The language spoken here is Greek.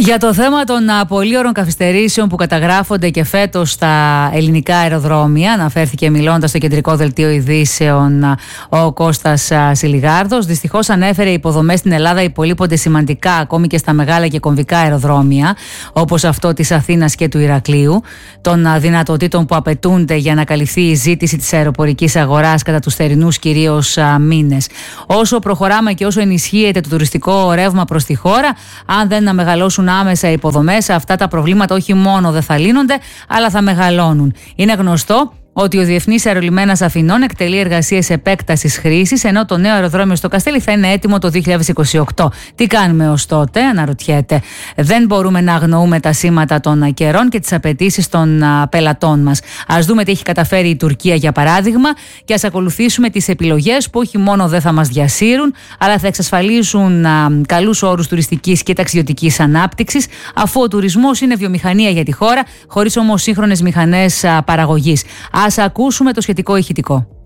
Για το θέμα των πολύωρων καθυστερήσεων που καταγράφονται και φέτος στα ελληνικά αεροδρόμια, αναφέρθηκε μιλώντας στο κεντρικό δελτίο ειδήσεων ο Κώστας Σιλιγάρδος. Δυστυχώς ανέφερε οι υποδομές στην Ελλάδα υπολείπονται σημαντικά ακόμη και στα μεγάλα και κομβικά αεροδρόμια, όπως αυτό της Αθήνας και του Ηρακλείου, των δυνατοτήτων που απαιτούνται για να καλυφθεί η ζήτηση της αεροπορικής αγοράς κατά τους θερινούς κυρίως μήνες. Όσο προχωράμε και όσο ενισχύεται το τουριστικό ρεύμα προς τη χώρα, αν δεν μεγαλώσουν άμεσα οι υποδομές, αυτά τα προβλήματα όχι μόνο δεν θα λύνονται, αλλά θα μεγαλώνουν. Είναι γνωστό ότι ο Διεθνής Αερολιμένας Αθηνών εκτελεί εργασίες επέκτασης χρήσης, ενώ το νέο αεροδρόμιο στο Καστέλι θα είναι έτοιμο το 2028. Τι κάνουμε ως τότε, αναρωτιέται. Δεν μπορούμε να αγνοούμε τα σήματα των καιρών και τις απαιτήσεις των πελατών μας. Ας δούμε τι έχει καταφέρει η Τουρκία, για παράδειγμα, και ας ακολουθήσουμε τις επιλογές που όχι μόνο δεν θα μας διασύρουν, αλλά θα εξασφαλίσουν καλούς όρους τουριστικής και ταξιδιωτικής ανάπτυξης, αφού ο τουρισμός είναι βιομηχανία για τη χώρα, χωρίς όμως σύγχρονες μηχανές παραγωγής. Ας ακούσουμε το σχετικό ηχητικό.